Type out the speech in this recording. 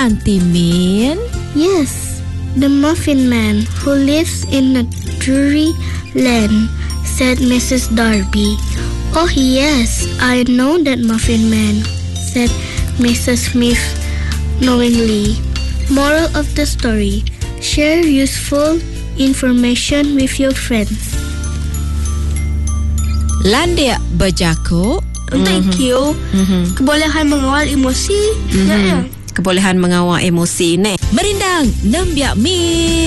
nanti, Min? Yes, the Muffin Man who lives in a dreary land, said Mrs. Darby. Oh yes, I know that Muffin Man, said Mrs. Smith knowingly. Moral of the story: share useful information with your friends. Landia berjakuk. Thank you. Kebolehan mengawal emosi. Kebolehan mengawal emosi ni. Merindang, nembiak Mi.